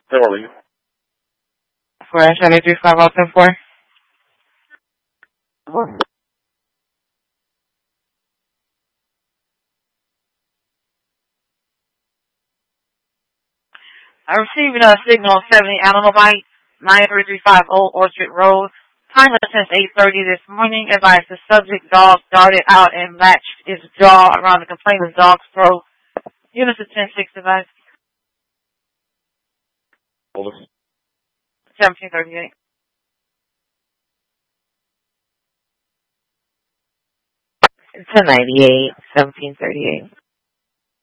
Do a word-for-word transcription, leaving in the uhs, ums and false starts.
Sorry. For seven three five oh ten four. I received a signal seventy Animalbite, nine three three five Old Orchard Road. Time since eight thirty this morning. Advised the subject dog darted out and latched its jaw around the complainant's dog's throat. Units of ten six advised. Hold on. seventeen thirty-eight. ten ninety-eight, seventeen thirty-eight.